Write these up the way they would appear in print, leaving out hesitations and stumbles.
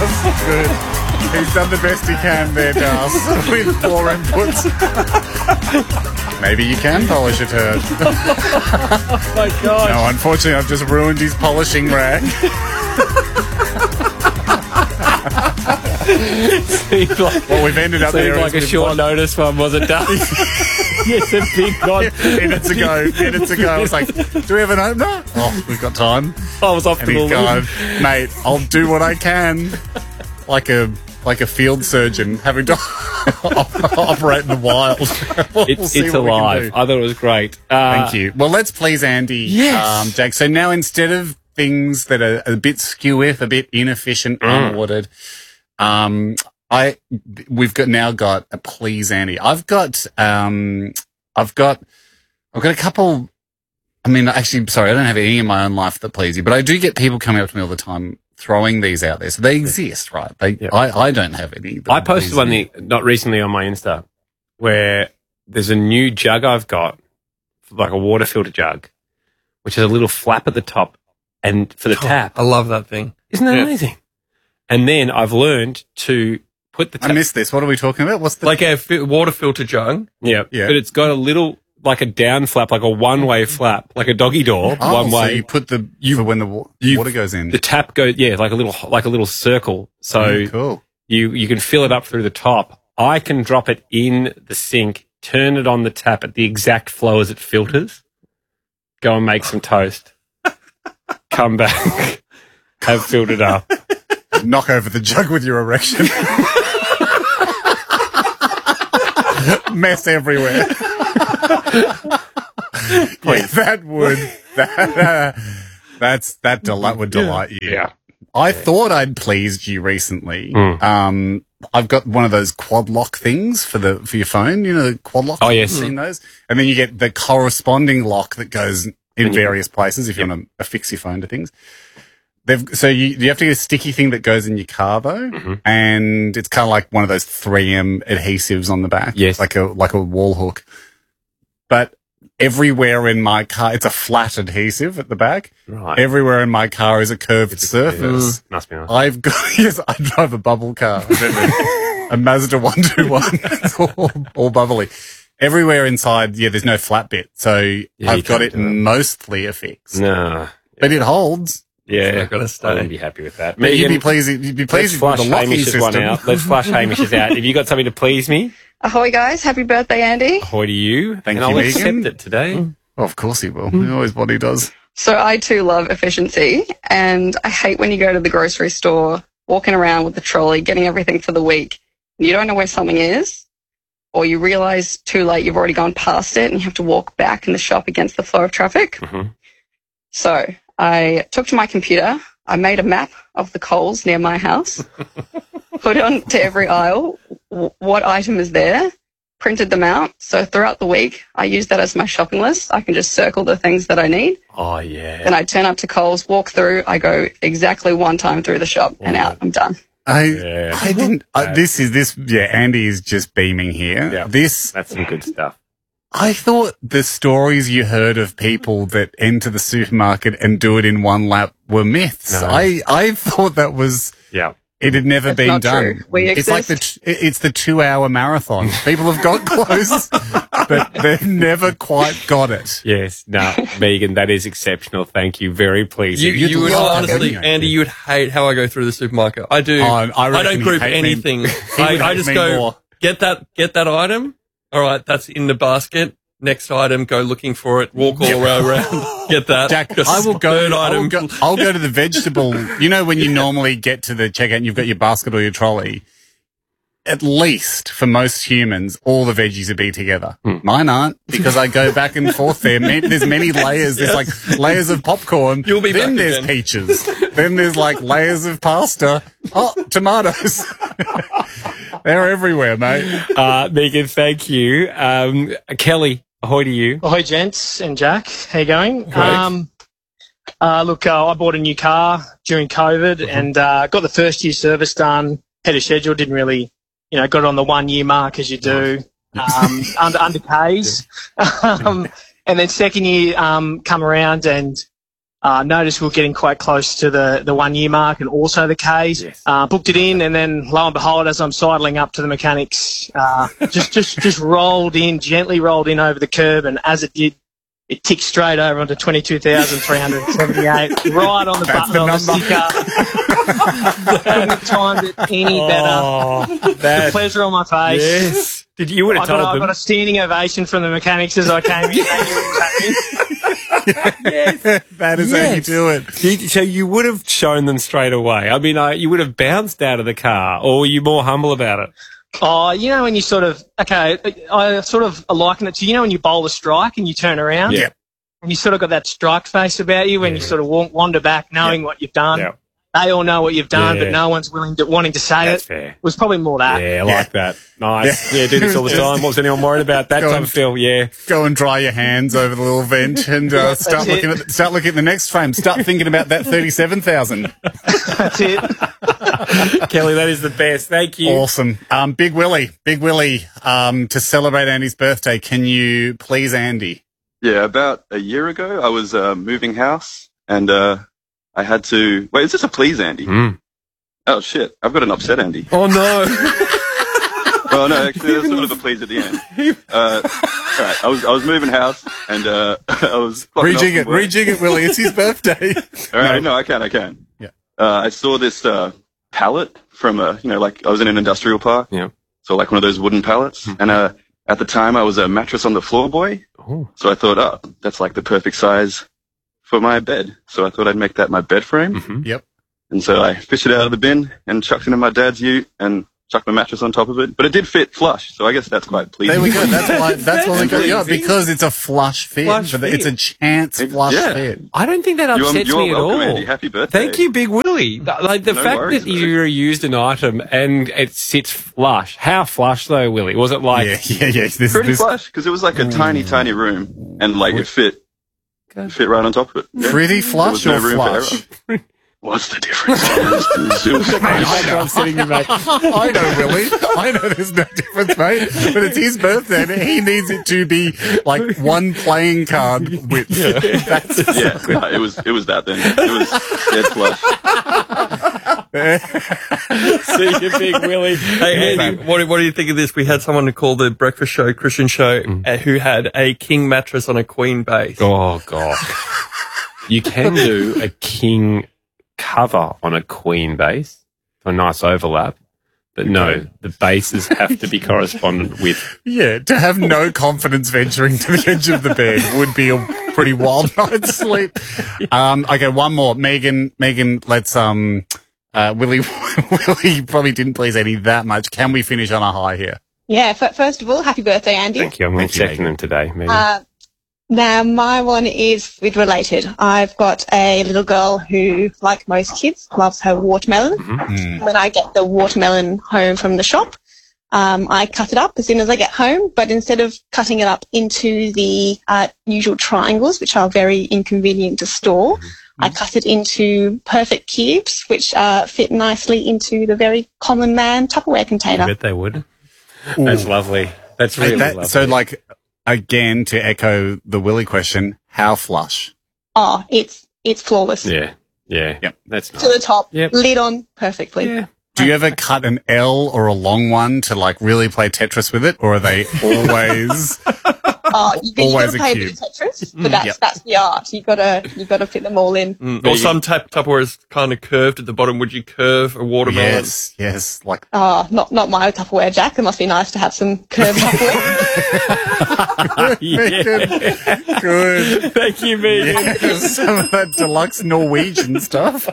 Good. He's done the best he can there, Dars, with poor inputs. Maybe you can polish it, Hurt. Oh, my God. No, unfortunately, I've just ruined his polishing rag. Well, we've ended up there. Like a short notice one, was it, Dars? Yes, a big one. Minutes ago. I was like, do we have an opener? Oh, we've got time. I was off And the he's ball. gone, mate, I'll do what I can. Like a field surgeon having to operate in the wild. We'll see It's what we can alive. do. I thought it was great. Thank you. Well, let's please Andy, Yes. Jack. So now instead of things that are a bit skew-if, a bit inefficient, unordered, we've got a please Andy. I've got a couple. I mean, actually, sorry, I don't have any in my own life that please you, but I do get people coming up to me all the time throwing these out there. So they exist, right? I don't have any. I posted one not recently on my Insta where there's a new jug I've got, like a water filter jug, which has a little flap at the top and for the tap. I love that thing. Isn't that amazing? And then I've learned to put the tap. I missed this. What are we talking about? What's the Like a water filter jug. Yeah. But it's got a little, like a down flap, like a one-way flap, like a doggy door, one So way. you put for when the water goes in. The tap goes, like a little circle. So Cool. you can fill it up through the top. I can drop it in the sink, turn it on the tap at the exact flow as it filters, go and make some toast, come back, have filled it up. Knock over the jug with your erection. Mess everywhere. Yeah, that would delight you. Yeah. I thought I'd pleased you recently. I've got one of those quad lock things for your phone. You know, the quad lock. Oh, yes. Seen those? And then you get the corresponding lock that goes in various places if you want to affix your phone to things. So you have to get a sticky thing that goes in your car though, and it's kind of like one of those 3M adhesives on the back. Yes. Like a wall hook. But everywhere in my car, it's a flat adhesive at the back. Right. Everywhere in my car is a curved surface. Must be nice. I've got, I drive a bubble car. A Mazda 121. It's all bubbly. Everywhere inside, there's no flat bit. So I've got it mostly affixed. No. But it holds. Yeah. I've got to I stay. wouldn't be happy with that. You'd be Megan, pleased let's with flush the locking Hamish's one system. out. Let's flush Hamish's out. Have you got something to please me? Ahoy, guys. Happy birthday, Andy. Ahoy to you. Thank and you, I'll Megan. accept it today. Oh, of course he will. He always what he does. So I too love efficiency, and I hate when you go to the grocery store, walking around with the trolley, getting everything for the week, and you don't know where something is, or you realize too late you've already gone past it and you have to walk back in the shop against the flow of traffic. So I took to my computer, I made a map of the Coles near my house, put on to every aisle what item is there, printed them out. So throughout the week, I use that as my shopping list. I can just circle the things that I need. Oh, yeah. Then I turn up to Coles, walk through, I go exactly one time through the shop and out. I'm done. I didn't, Andy is just beaming here. Yeah. That's some good stuff. I thought the stories you heard of people that enter the supermarket and do it in one lap were myths. No. I thought that was, it had never That's been not done. true. We It's like it's the 2-hour marathon. People have got close, but they've never quite got it. Yes. No, Megan, that is exceptional. Thank you. Very pleasing. You would love honestly, it. Andy, you would hate how I go through the supermarket. I do. I reckon don't he'd group hate me. anything. He would I hate just me go, more. get that item. All right, that's in the basket. Next item, go looking for it. Walk all around. Get that. Jack, Just I will go. third item. I'll go to the vegetable. You know, when you normally get to the checkout and you've got your basket or your trolley, at least for most humans, all the veggies would be together. Mine aren't, because I go back and forth there. There's many layers. There's like layers of popcorn. You'll be then back there's again. peaches. Then there's like layers of pasta. Oh, tomatoes. They're everywhere, mate. Megan, thank you. Kelly, ahoy to you. Ahoy, gents and Jack. How you going? Great. Look, I bought a new car during COVID and got the first year service done. Had a schedule, didn't really, got it on the 1 year mark as you do, under Ks. And then second year come around and noticed we were getting quite close to the 1 year mark and also the Ks. Yes. Booked it in, and then lo and behold, as I'm sidling up to the mechanics, just gently rolled in over the curb, and as it did, it ticked straight over onto 22,378, right on the button on the sticker. Couldn't have timed it any better. The pleasure on my face. Yes. You would have told I them. got a standing ovation from the mechanics as I came in. That is how you do it. So you would have shown them straight away. I mean, you would have bounced out of the car, or were you more humble about it? Oh, you know when you sort of, okay, I sort of liken it to, you know when you bowl a strike and you turn around? Yeah. And you sort of got that strike face about you when you sort of wander back knowing what you've done. Yeah. They all know what you've done, Yeah. but no one's wanting to say That's it. fair. It was probably more that. Yeah, I like that. Nice. Yeah, do this all the time. What was anyone worried about? That Go type on. of feel, yeah. Go and dry your hands over the little vent and start looking at the next frame. Start thinking about that 37,000. That's it. Kelly, that is the best. Thank you. Awesome. Big Willie, to celebrate Andy's birthday, can you please Andy? Yeah, about a year ago, I was moving house, and I had to... Wait, is this a please, Andy? Mm. Oh, shit. I've got an upset Andy. Oh, no. Oh, no, actually, there's sort of a please at the end. All right, I was moving house, and I was... Rejig it, Willie. It's his birthday. All right, no, I can. Yeah. I saw this pallet from I was in an industrial park. Yeah. So like one of those wooden pallets. And at the time I was a mattress on the floor boy. Oh. So I thought, that's like the perfect size for my bed. So I thought I'd make that my bed frame. Mm-hmm. Yep. And so I fished it out of the bin and chucked it in my dad's ute and chucked my mattress on top of it. But it did fit flush. So I guess that's quite pleasing. There we go. That's what we got you up, because it's a flush fit. It's a chance flush fit. I don't think that upsets You're me at welcome, all. Andy. Happy birthday. Thank you, Big Willie. Like the No fact worries, that you used an item and it sits flush. How flush though, Willie? Was it like? Yeah. Pretty flush, because it was like a tiny room, and like it fit right on top of it. Yeah. Pretty There flush was no or room for flush? error. What's the difference? It was I'm sitting here, mate. I know, Willie. I know there's no difference, mate. But it's his birthday and he needs it to be like one playing card width. That's no, it was that then. It was dead flush. See you, Big Willie. Hey, Andy, what do you think of this? We had someone to call the breakfast show, Christian Show, who had a king mattress on a queen base. Oh God! You can do a king cover on a queen base for a nice overlap, but no, the bases have to be correspondent with. Yeah, to have no confidence venturing to the edge of the bed would be a pretty wild night's sleep. Okay, one more. Megan, let's, Willie probably didn't please Eddie that much. Can we finish on a high here? Yeah, first of all, happy birthday, Andy. Thank you. I'm accepting them today, Megan. Now, my one is food related. I've got a little girl who, like most kids, loves her watermelon. Mm-hmm. When I get the watermelon home from the shop, I cut it up as soon as I get home, but instead of cutting it up into the usual triangles, which are very inconvenient to store, I cut it into perfect cubes, which fit nicely into the very common man Tupperware container. I bet they would. That's lovely. That's really lovely. So, like, again, to echo the Willie question, how flush? Oh, it's flawless. Yeah. Yep. That's nice. To the top, Yep. lid on perfectly. Yeah. Do you ever cut an L or a long one to like really play Tetris with it, or are they always? You Always gotta a play a cube. bit of Tetris, but that's the art. You gotta fit them all in. Or some Tupperware is kind of curved at the bottom. Would you curve a watermelon? Yes, like Not my Tupperware, Jack. It must be nice to have some curved Tupperware. Yeah. good. Thank you, Megan. Yes, some of that deluxe Norwegian stuff.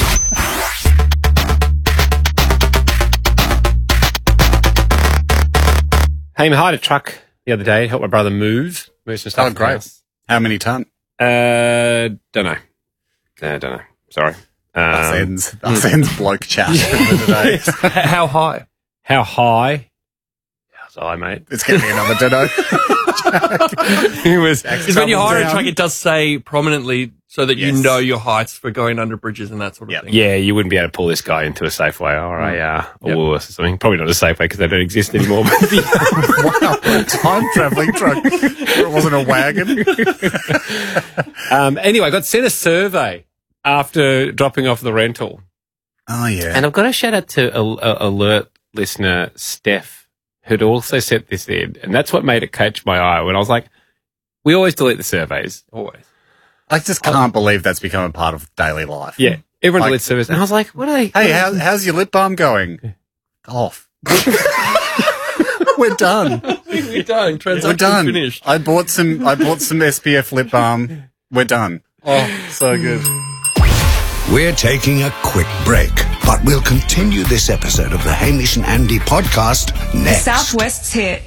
Hey, I hired a truck the other day. Helped my brother move some stuff. Oh, great. How many ton? Don't know. Don't know. Sorry. Us ends bloke chat for today. How high? How high? How's high, mate? It's going to be another dunno. He was. Because when you hire a down. truck, it does say prominently so that you Yes. know your heights for going under bridges and that sort of Yep. thing. Yeah, you wouldn't be able to pull this guy into a Safeway or a Woolworths or something. Probably not a Safeway because they don't exist anymore. But Wow, a time travelling truck. It wasn't a wagon. anyway, I got sent a survey after dropping off the rental. Oh, yeah. And I've got a shout out to alert listener Steph, who'd also sent this in. And that's what made it catch my eye when I was like, we always delete the surveys. Always. I just can't believe that's become a part of daily life. Yeah, everyone Like- deletes surveys. And I was like, what are they? Hey, how's your lip balm going? Off. We're done. We're done. We're Transaction done. finished. I bought some SPF lip balm. We're done. Oh, so good. We're taking a quick break, but we'll continue this episode of the Hamish and Andy podcast next. Southwest's hit.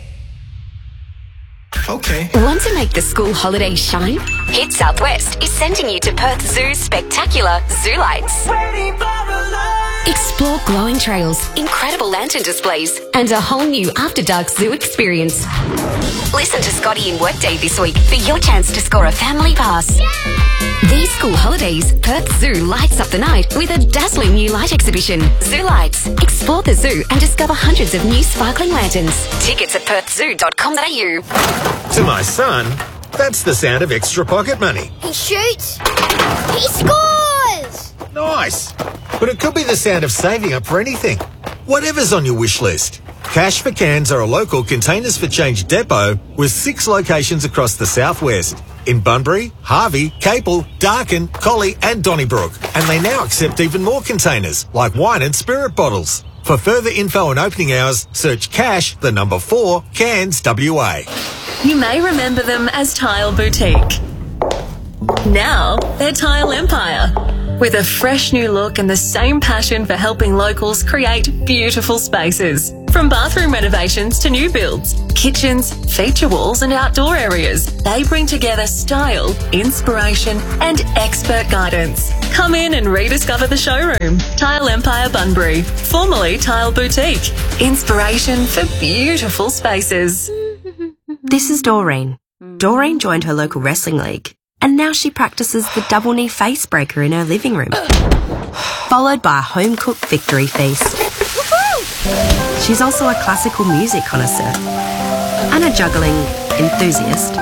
Okay. Want to make the school holidays shine? Hit Southwest is sending you to Perth Zoo's spectacular Zoo Lights. Explore glowing trails, incredible lantern displays, and a whole new After Dark Zoo experience. Listen to Scotty in Workday this week for your chance to score a family pass. These school holidays, Perth Zoo lights up the night with a dazzling new light exhibition. Zoo Lights. Explore the zoo and discover hundreds of new sparkling lanterns. Tickets at perthzoo.com.au. To my son, that's the sound of extra pocket money. He shoots. He scores! Nice. But it could be the sound of saving up for anything. Whatever's on your wish list. Cash for Cans are a local Containers for Change depot with 6 locations across the southwest. In Bunbury, Harvey, Capel, Darkin, Collie and Donnybrook. And they now accept even more containers, like wine and spirit bottles. For further info and opening hours, search Cash, the number 4, Cans WA. You may remember them as Tile Boutique. Now they're Tile Empire. With a fresh new look and the same passion for helping locals create beautiful spaces. From bathroom renovations to new builds, kitchens, feature walls and outdoor areas, they bring together style, inspiration and expert guidance. Come in and rediscover the showroom. Tile Empire Bunbury, formerly Tile Boutique. Inspiration for beautiful spaces. This is Doreen. Doreen joined her local wrestling league, and now she practices the double knee face breaker in her living room, followed by a home-cooked victory feast. She's also a classical music connoisseur and a juggling enthusiast.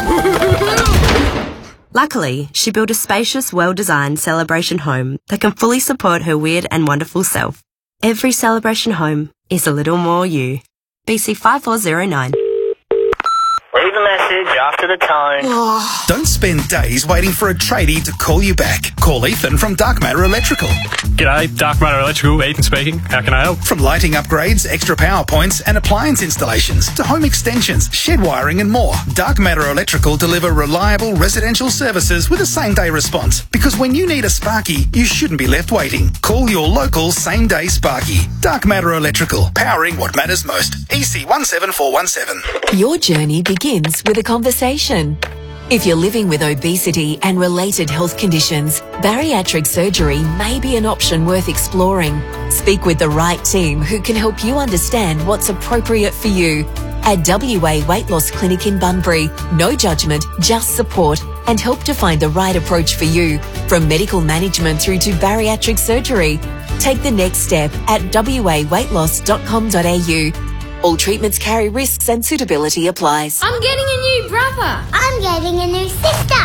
Luckily, she built a spacious, well-designed celebration home that can fully support her weird and wonderful self. Every celebration home is a little more you. BC 5409. Leave a message after the tone. Don't spend days waiting for a tradie to call you back. Call Ethan from Dark Matter Electrical. G'day, Dark Matter Electrical, Ethan speaking. How can I help? From lighting upgrades, extra power points and appliance installations to home extensions, shed wiring and more, Dark Matter Electrical deliver reliable residential services with a same-day response. Because when you need a Sparky, you shouldn't be left waiting. Call your local same-day Sparky. Dark Matter Electrical, powering what matters most. EC 17417. Your journey begins with a conversation. If you're living with obesity and related health conditions, bariatric surgery may be an option worth exploring. Speak with the right team who can help you understand what's appropriate for you. At WA Weight Loss Clinic in Bunbury, no judgment, just support and help to find the right approach for you. From medical management through to bariatric surgery. Take the next step at waweightloss.com.au. All treatments carry risks and suitability applies. I'm getting a new brother. I'm getting a new sister.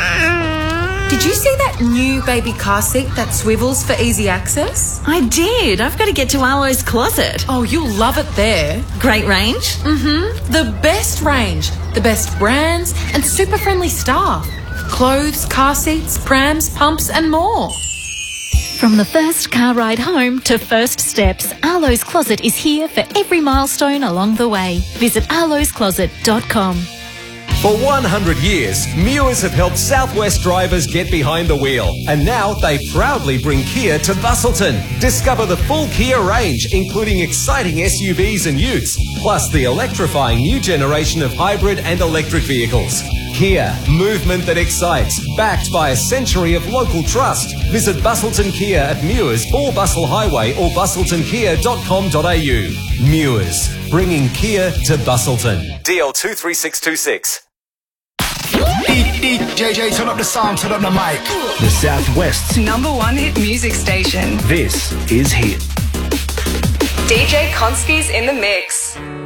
Did you see that new baby car seat that swivels for easy access? I did. I've got to get to Arlo's Closet. Oh, you'll love it there. Great range? Mm-hmm. The best range, the best brands, and super friendly staff. Clothes, car seats, prams, pumps, and more. From the first car ride home to first steps, Arlo's Closet is here for every milestone along the way. Visit arloscloset.com. For 100 years, Mewers have helped Southwest drivers get behind the wheel. And now they proudly bring Kia to Busselton. Discover the full Kia range, including exciting SUVs and utes, plus the electrifying new generation of hybrid and electric vehicles. Kia, movement that excites, backed by a century of local trust. Visit Busselton Kia at Mewers or Bustle Highway or busseltonkia.com.au. Mewers, bringing Kia to Busselton. DL 23626. DJ, turn up the sound, turn up the mic. The Southwest's #1 hit music station. This is Hit. DJ Konski's in the mix.